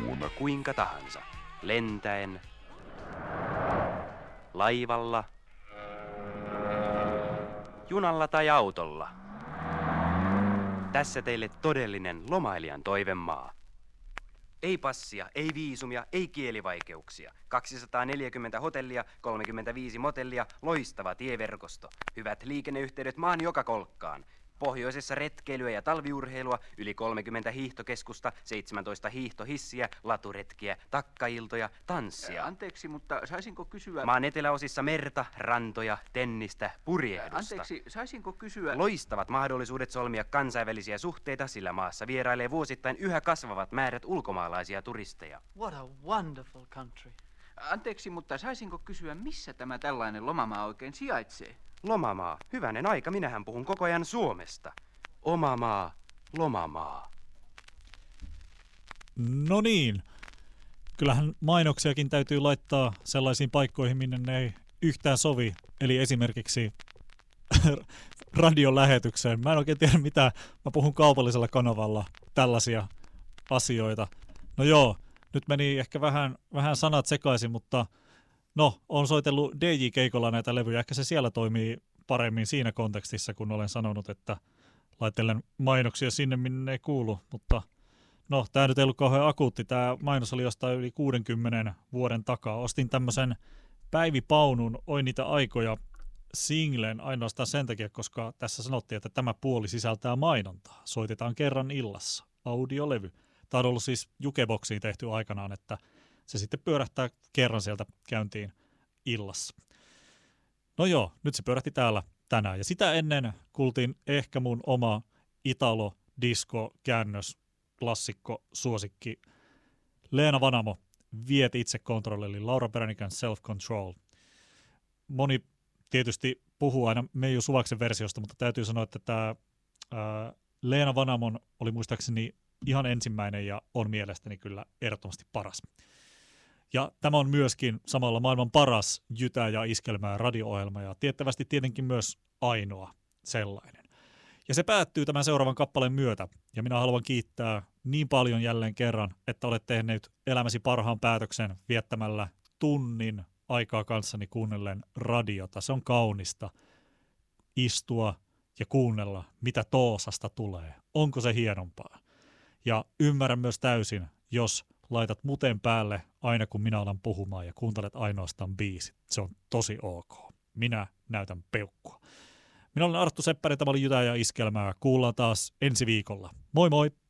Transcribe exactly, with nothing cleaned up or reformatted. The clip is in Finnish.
mutta kuinka tahansa. Lentäen, laivalla, junalla tai autolla. Tässä teille todellinen lomailijan toivemaa. Ei passia, ei viisumia, ei kielivaikeuksia. kaksisataaneljäkymmentä hotellia, kolmekymmentäviisi motellia, loistava tieverkosto. Hyvät liikenneyhteydet maan joka kolkkaan. Pohjoisessa retkeilyä ja talviurheilua, yli kolmekymmentä hiihtokeskusta, seitsemäntoista hiihtohissiä, laturetkiä, takkailtoja, tanssia. Anteeksi, mutta saisinko kysyä... Maan eteläosissa merta, rantoja, tennistä, purjehdusta. Anteeksi, saisinko kysyä... Loistavat mahdollisuudet solmia kansainvälisiä suhteita, sillä maassa vierailee vuosittain yhä kasvavat määrät ulkomaalaisia turisteja. What a wonderful country. Anteeksi, mutta saisinko kysyä, missä tämä tällainen lomamaa oikein sijaitsee? Lomamaa. Hyvänen aika, minähän puhun koko ajan Suomesta. Oma maa, lomamaa. No niin. Kyllähän mainoksiakin täytyy laittaa sellaisiin paikkoihin, minne ne ei yhtään sovi. Eli esimerkiksi radiolähetykseen. Mä en oikein tiedä, mitä mä puhun kaupallisella kanavalla tällaisia asioita. No joo, nyt meni ehkä vähän, vähän sanat sekaisin, mutta... No, on soitellut D J-keikolla näitä levyjä. Ehkä se siellä toimii paremmin siinä kontekstissa, kun olen sanonut, että laittelen mainoksia sinne, minne ei kuulu. Mutta no, tämä nyt ei ollut kauhean akuutti. Tämä mainos oli jostain yli kuudenkymmenen vuoden takaa. Ostin tämmöisen Päivi Paunun Oi niitä aikoja singlen ainoastaan sen takia, koska tässä sanottiin, että tämä puoli sisältää mainontaa. Soitetaan kerran illassa. Audiolevy. Tämä on ollut siis Jukeboxiin tehty aikanaan, että se sitten pyörähtää kerran sieltä käyntiin illassa. No joo, nyt se pyörähti täällä tänään. Ja sitä ennen kuultiin ehkä mun oma Italo, disco, käännös, klassikko, suosikki. Leena Vanamo, Viet itse kontrolli, eli Laura Branigan Self Control. Moni tietysti puhuu aina Meiju Suvaksen versiosta, mutta täytyy sanoa, että tämä ää, Leena Vanamon oli muistaakseni ihan ensimmäinen ja on mielestäni kyllä ehdottomasti paras. Ja tämä on myöskin samalla maailman paras jytä- ja iskelmää radio-ohjelma ja tiettävästi tietenkin myös ainoa sellainen. Ja se päättyy tämän seuraavan kappaleen myötä. Ja minä haluan kiittää niin paljon jälleen kerran, että olet tehnyt elämäsi parhaan päätöksen viettämällä tunnin aikaa kanssani kuunnellen radiota. Se on kaunista istua ja kuunnella, mitä Toosasta tulee. Onko se hienompaa? Ja ymmärrän myös täysin, jos laitat muten päälle aina kun minä alan puhumaan ja kuuntelet ainoastaan biisit. Se on tosi ok. Minä näytän peukkua. Minä olen Arttu Seppänen, tämä oli Jytä ja Iskelmää. Kuullaan taas ensi viikolla. Moi moi!